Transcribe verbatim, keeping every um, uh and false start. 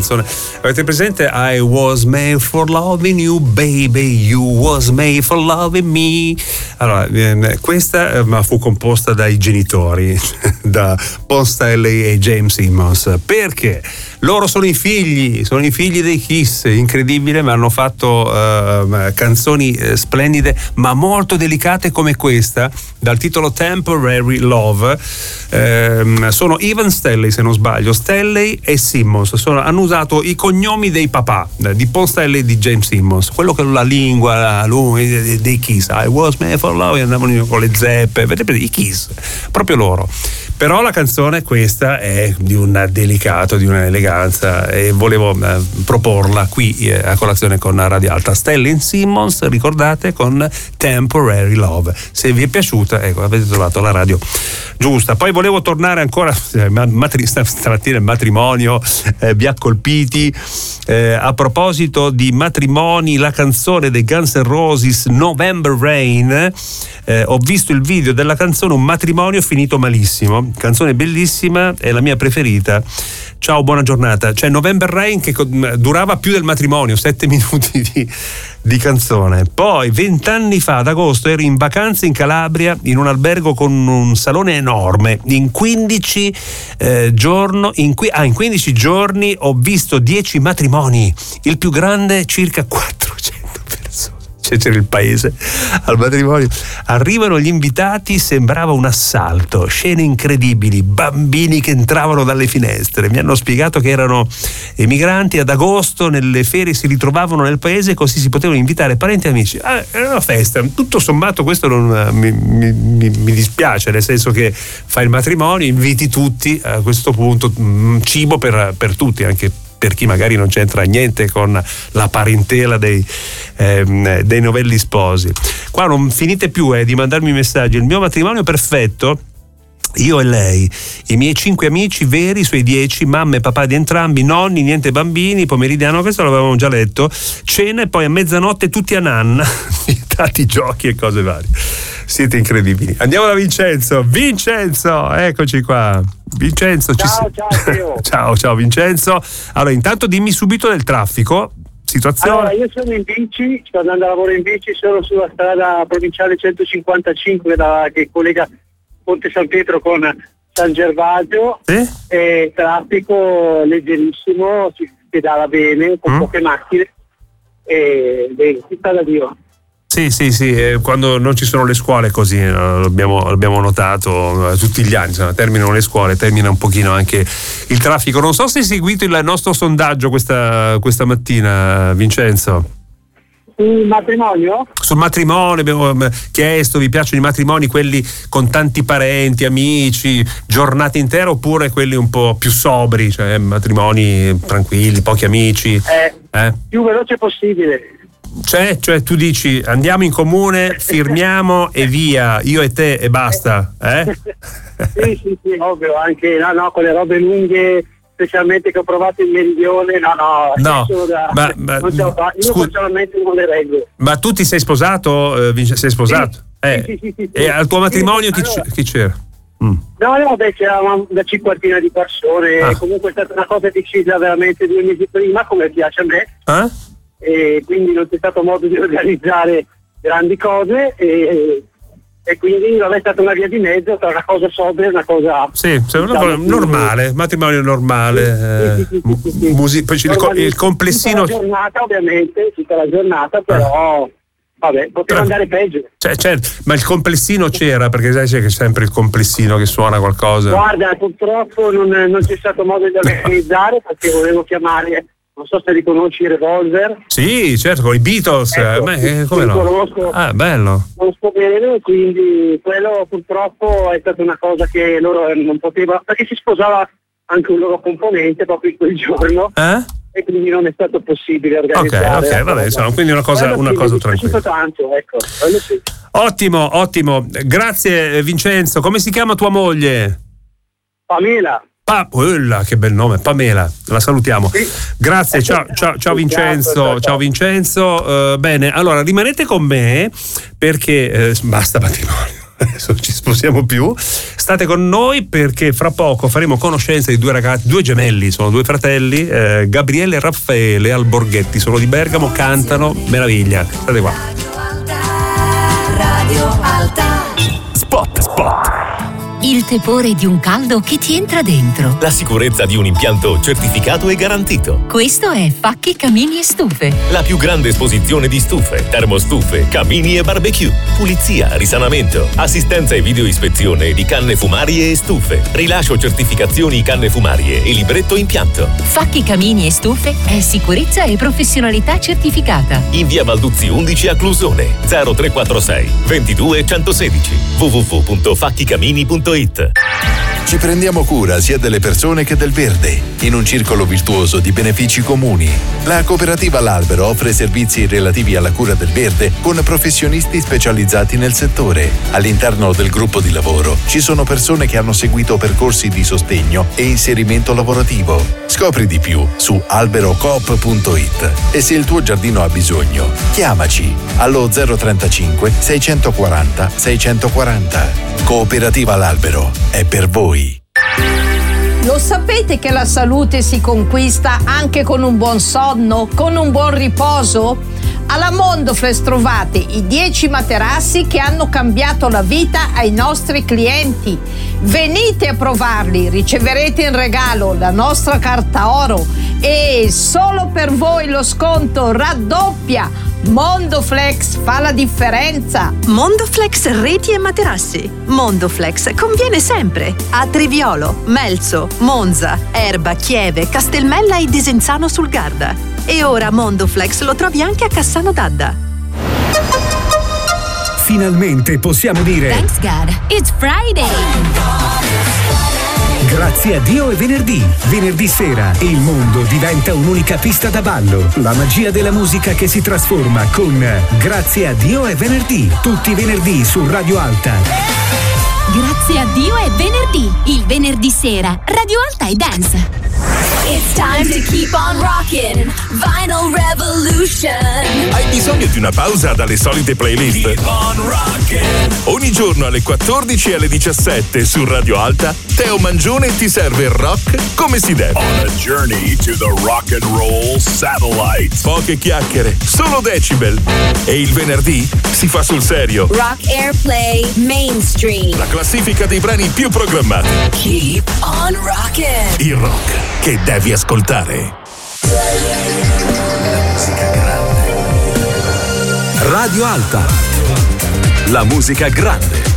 canzone. Avete presente I was made for loving you baby, you was made for loving me? Allora, eh, questa eh, ma fu composta dai genitori, da Paul Stanley e James Simmons, perché loro sono i figli, sono i figli dei Kiss, incredibile, ma hanno fatto eh, canzoni eh, splendide, ma molto delicate come questa, dal titolo Temporary Love. Eh, sono Evan Stanley, se non sbaglio, Stanley e Simmons, sono, hanno usato i cognomi dei papà, di Paul Stanley e di James Simmons, quello che la lingua lui, dei Kiss, I was made for love, andavano con le zeppe, vedete, i Kiss, proprio loro. Però la canzone questa è di un delicato, di un'eleganza, e volevo eh, proporla qui eh, a colazione con Radio Alta. Stanley e Simmons, ricordate, con Temporary Love. Se vi è piaciuta, ecco, avete trovato la radio giusta. Poi volevo tornare ancora eh, matri- stamattina il matrimonio, eh, vi ha colpiti. Eh, a proposito di matrimoni, la canzone dei Guns N' Roses, November Rain, eh, ho visto il video della canzone, un matrimonio finito malissimo. Canzone bellissima, è la mia preferita. Ciao, buona giornata. Cioè November Rain che durava più del matrimonio, sette minuti di, di canzone. Poi vent'anni fa, ad agosto, ero in vacanza in Calabria in un albergo con un salone enorme. In quindici eh, giorno, in, ah, in quindici giorni ho visto dieci matrimoni, il più grande circa quattrocento persone. C'era il paese al matrimonio. Arrivano gli invitati, sembrava un assalto, scene incredibili, bambini che entravano dalle finestre. Mi hanno spiegato che erano emigranti, ad agosto nelle ferie si ritrovavano nel paese, così si potevano invitare parenti e amici. Ah, era una festa. Tutto sommato questo non mi, mi, mi, mi dispiace, nel senso che fai il matrimonio, inviti tutti, a questo punto mh, cibo per, per tutti, anche per chi magari non c'entra niente con la parentela dei, ehm, dei novelli sposi. Qua non finite più eh, di mandarmi messaggi. Il mio matrimonio perfetto, io e lei, i miei cinque amici veri sui dieci, mamma e papà di entrambi, nonni, niente bambini, pomeridiano, questo l'avevamo già letto, cena e poi a mezzanotte tutti a nanna, vietati giochi e cose varie. Siete incredibili. Andiamo da Vincenzo. Vincenzo, eccoci qua. Vincenzo, ciao, ci... ciao, ciao, ciao Vincenzo. Allora, intanto dimmi subito del traffico. Situazione. Allora, io sono in bici, sto andando a lavoro in bici, sono sulla strada provinciale centocinquantacinque da, che collega Ponte San Pietro con San Gervasio. Sì? E traffico leggerissimo, si pedala bene, con mm. poche macchine e bene, si sta da Dio. Sì, sì, sì, eh, quando non ci sono le scuole così, eh, l'abbiamo, l'abbiamo notato eh, tutti gli anni, insomma, terminano le scuole, termina un pochino anche il traffico. Non so se hai seguito il nostro sondaggio questa, questa mattina, Vincenzo. Sul matrimonio? Sul matrimonio abbiamo chiesto, vi piacciono i matrimoni, quelli con tanti parenti, amici, giornate intere, oppure quelli un po' più sobri, cioè matrimoni tranquilli, pochi amici? Eh, eh? Più veloce possibile. Cioè, cioè tu dici andiamo in comune, firmiamo e via, io e te e basta, eh? Sì, sì, sì, ovvio, anche no, no, con le robe lunghe, specialmente che ho provato in Meridione, no, no, no da, ma, ma, non ce lo fa. Io scu- personalmente non le reggo. Ma tu ti sei sposato, eh, Vince, sei sposato? Sì, eh. sì, sì, sì, e sì. al tuo matrimonio sì, chi, allora, chi c'era? Mm. No, no, beh, c'era una, una cinquantina di persone, ah. Comunque è stata una cosa decisa veramente due mesi prima, come piace a me. Eh? E quindi non c'è stato modo di organizzare grandi cose e, e quindi non è stata una via di mezzo tra una cosa sobria e una cosa sì, diciamo, normale, più... matrimonio normale, sì, sì, sì, sì, sì, eh, music- poi il, il complessino tutta la giornata ovviamente tutta la giornata però eh. Vabbè, poteva andare peggio. Cioè, certo, ma il complessino c'era, perché sai c'è sempre il complessino che suona qualcosa. Guarda, purtroppo non, non c'è stato modo di organizzare perché volevo chiamare, non so se riconosci i Revolver. Sì, certo, con i Beatles. Ecco, ma, eh, come no? Conosco, ah, bello. Conosco bene, quindi quello purtroppo è stata una cosa che loro non potevano, perché si sposava anche un loro componente proprio in quel giorno. Eh? E quindi non è stato possibile organizzare. Ok, ok, vabbè, insomma, quindi una cosa, una cosa tranquilla. Tanto, ecco. Sì. Ottimo, ottimo. Grazie Vincenzo. Come si chiama tua moglie? Pamela. Pa- quella, che bel nome, Pamela. La salutiamo. Sì. Grazie, ciao, ciao, ciao Vincenzo. Ciao Vincenzo. Uh, bene, allora rimanete con me perché eh, basta matrimonio. adesso ci sposiamo più. State con noi perché fra poco faremo conoscenza di due ragazzi, due gemelli, sono due fratelli, eh, Gabriele e Raffaele Alborghetti, sono di Bergamo, cantano, meraviglia. State qua. Radio Alta. Spot, spot. Il tepore di un caldo che ti entra dentro. La sicurezza di un impianto certificato e garantito. Questo è Facchi Camini e Stufe. La più grande esposizione di stufe, termostufe, camini e barbecue. Pulizia, risanamento, assistenza e videoispezione di canne fumarie e stufe. Rilascio certificazioni canne fumarie e libretto impianto. Facchi Camini e Stufe è sicurezza e professionalità certificata. In via Balduzzi undici a Clusone. zero tre quattro sei ventidue centosedici. w w w punto facchicamini punto it. Ci prendiamo cura sia delle persone che del verde, in un circolo virtuoso di benefici comuni. La cooperativa L'Albero offre servizi relativi alla cura del verde con professionisti specializzati nel settore. All'interno del gruppo di lavoro ci sono persone che hanno seguito percorsi di sostegno e inserimento lavorativo. Scopri di più su alberocoop punto it e se il tuo giardino ha bisogno, chiamaci allo zero trentacinque seicentoquaranta seicentoquaranta. Cooperativa L'Albero è per voi. Lo sapete che la salute si conquista anche con un buon sonno, con un buon riposo? Alla Mondoflex trovate i dieci materassi che hanno cambiato la vita ai nostri clienti. Venite a provarli, riceverete in regalo la nostra carta oro e solo per voi lo sconto raddoppia. Mondoflex fa la differenza. Mondoflex reti e materassi. Mondoflex conviene sempre a Triviolo, Melzo, Monza, Erba, Chieve, Castelmella e Desenzano sul Garda. E ora Mondoflex lo trovi anche a Cassano d'Adda. Finalmente possiamo dire Thanks God, it's Friday. Grazie a Dio è venerdì. Venerdì sera il mondo diventa un'unica pista da ballo. La magia della musica che si trasforma con Grazie a Dio è venerdì. Tutti i venerdì su Radio Alta. Grazie a Dio è venerdì. Il venerdì sera Radio Alta e Dance. It's time to keep on rocking. Vinyl Revolution. Hai bisogno di una pausa dalle solite playlist? Keep on rocking. Ogni giorno alle quattordici e alle diciassette su Radio Alta, Teo Mangione ti serve il rock come si deve. On a journey to the rock and roll satellite. Poche chiacchiere, solo decibel. E il venerdì si fa sul serio. Rock Airplay Mainstream. La classifica dei brani più programmati. Keep on rocking. Il rock che devi ascoltare. La musica grande. Radio Alta. La musica grande.